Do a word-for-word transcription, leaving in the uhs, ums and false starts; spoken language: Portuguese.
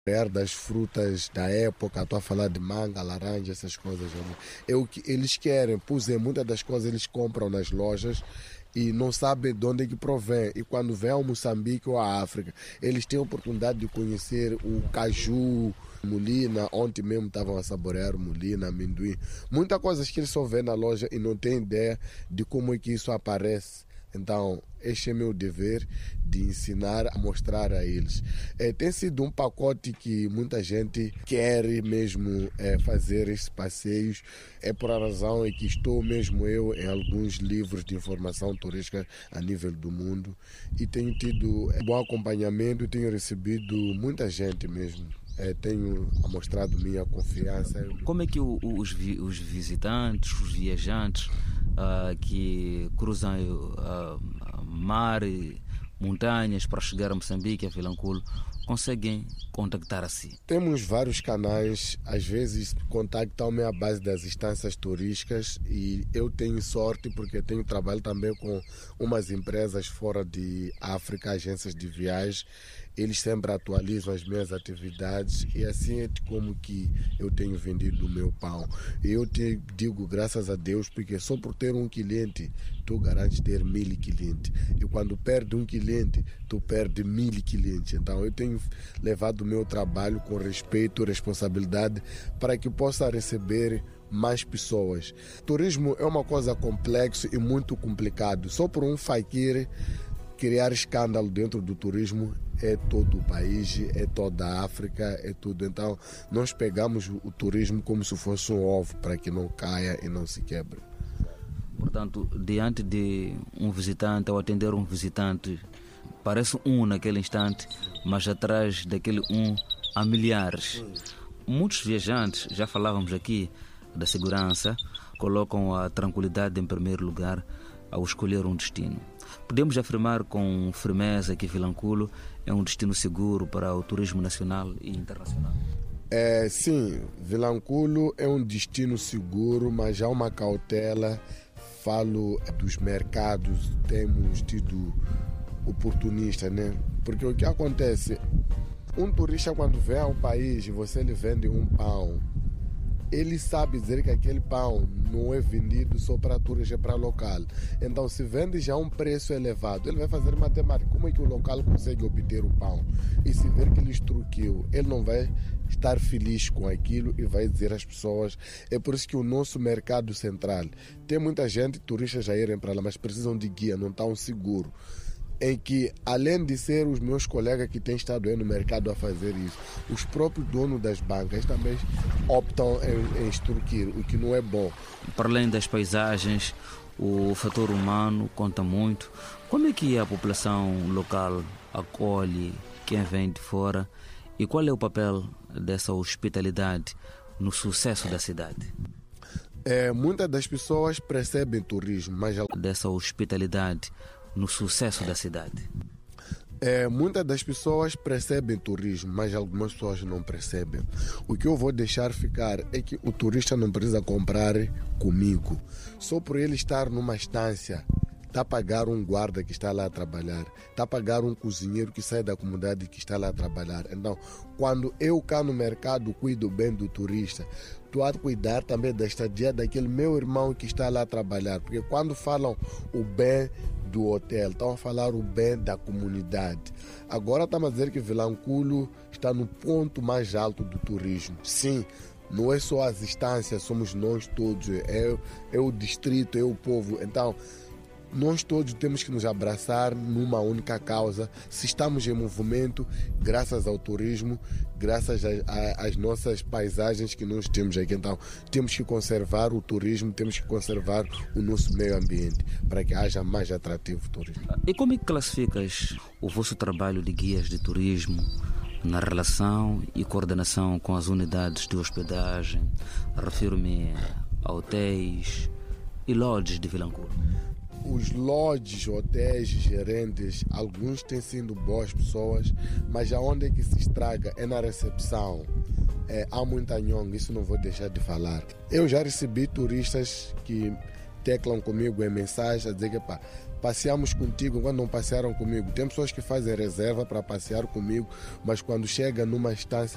das frutas da época, estou a falar de manga, laranja, essas coisas. É o que eles querem, pois é, muitas das coisas eles compram nas lojas e não sabem de onde é que provém. E quando vêm ao Moçambique ou à África, eles têm a oportunidade de conhecer o caju, molina. Ontem mesmo estavam a saborear molina, amendoim. Muitas coisas que eles só vêem na loja e não têm ideia de como é que isso aparece. Então, este é meu dever de ensinar, a mostrar a eles. É, tem sido um pacote que muita gente quer mesmo é, fazer esses passeios. É por a razão é que estou mesmo eu em alguns livros de informação turística a nível do mundo e tenho tido bom acompanhamento e tenho recebido muita gente mesmo. É, tenho mostrado minha confiança. Como é que o, os, os visitantes, os viajantes uh, que cruzam uh, mar e montanhas para chegar a Moçambique, a Vilanculo, conseguem contactar a si? Temos vários canais, às vezes contactam-me à base das instâncias turísticas e eu tenho sorte porque tenho trabalho também com umas empresas fora de África, agências de viagens. Eles sempre atualizam as minhas atividades e assim é como que eu tenho vendido o meu pão. Eu te digo graças a Deus, porque só por ter um cliente, tu garantes ter mil clientes. E quando perde um cliente, tu perde mil clientes. Então eu tenho levado o meu trabalho com respeito e responsabilidade para que possa receber mais pessoas. Turismo é uma coisa complexa e muito complicado. Só por um faquir criar escândalo dentro do turismo é todo o país, é toda a África, é tudo. Então nós pegamos o turismo como se fosse um ovo para que não caia e não se quebre. Portanto, diante de um visitante, ao atender um visitante, parece um naquele instante, mas atrás daquele um há milhares. Muitos viajantes, já falávamos aqui da segurança, colocam a tranquilidade em primeiro lugar ao escolher um destino. Podemos afirmar com firmeza que Vilanculo é um destino seguro para o turismo nacional e internacional? É, sim, Vilanculo é um destino seguro, mas há uma cautela. Falo dos mercados, temos tido oportunistas, né? Porque o que acontece, um turista quando vem ao país e você lhe vende um pão, ele sabe dizer que aquele pão não é vendido só para turista, é para local. Então, se vende já a um preço elevado, ele vai fazer matemática. Como é que o local consegue obter o pão? E se ver que ele extruiu, ele não vai estar feliz com aquilo e vai dizer às pessoas. É por isso que o nosso mercado central tem muita gente, turistas já irem para lá, mas precisam de guia, não estão seguros. Em que, além de ser os meus colegas que têm estado aí no mercado a fazer isso, os próprios donos das bancas também optam em, em extorquir, o que não é bom. Para além das paisagens, o fator humano conta muito. Como é que a população local acolhe quem vem de fora e qual é o papel dessa hospitalidade no sucesso da cidade? É, muitas das pessoas percebem turismo, mas... Dessa hospitalidade no sucesso da cidade? É, muitas das pessoas percebem turismo, mas algumas pessoas não percebem. O que eu vou deixar ficar é que o turista não precisa comprar comigo. Só por ele estar numa estância, está a pagar um guarda que está lá a trabalhar, está a pagar um cozinheiro que sai da comunidade que está lá a trabalhar. Então, quando eu cá no mercado cuido bem do turista, estou a cuidar também da estadia daquele meu irmão que está lá a trabalhar. Porque quando falam o bem do hotel, estão a falar o bem da comunidade. Agora estamos a dizer que Vilanculo está no ponto mais alto do turismo. Sim, não é só as instâncias, somos nós todos, é, é o distrito, é o povo. Então, nós todos temos que nos abraçar numa única causa. Se estamos em movimento, graças ao turismo, graças às nossas paisagens que nós temos aqui. Então, temos que conservar o turismo, temos que conservar o nosso meio ambiente para que haja mais atrativo o turismo. E como é que classificas o vosso trabalho de guias de turismo na relação e coordenação com as unidades de hospedagem? Refiro-me a hotéis e lodges de Vilanculo. Os lodges, hotéis, gerentes, alguns têm sido boas pessoas, mas aonde é que se estraga é na recepção. É, há muita nhonga, isso não vou deixar de falar. Eu já recebi turistas que teclam comigo em mensagem a dizer que pá, passeamos contigo quando não passearam comigo. Tem pessoas que fazem reserva para passear comigo, mas quando chega numa estância